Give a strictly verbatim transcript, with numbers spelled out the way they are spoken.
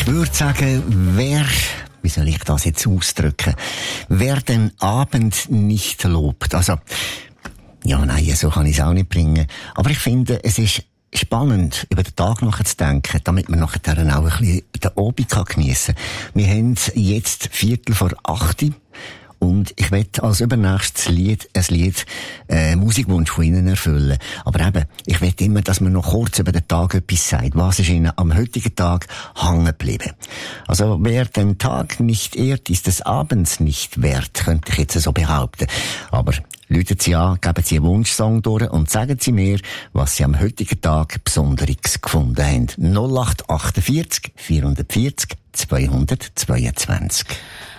Ich würde sagen, wer, wie soll ich das jetzt ausdrücken, wer den Abend nicht lobt, also, ja, nein, so kann ich es auch nicht bringen, aber ich finde, es ist spannend, über den Tag nachzudenken, damit man nachher auch ein bisschen den Abend geniessen kann. Wir haben jetzt Viertel vor acht und ich werde als übernächstes Lied, ein Lied, äh, Musikwunsch von Ihnen erfüllen. Aber eben, ich will immer, dass man noch kurz über den Tag etwas sagt. Was ist Ihnen am heutigen Tag hängen geblieben? Also, wer den Tag nicht ehrt, ist des Abends nicht wert, könnte ich jetzt so behaupten. Aber rufen Sie an, geben Sie einen Wunschsong durch und sagen Sie mir, was Sie am heutigen Tag Besonderes gefunden haben. null acht achtundvierzig vierhundertvierzig zweihundertzweiundzwanzig.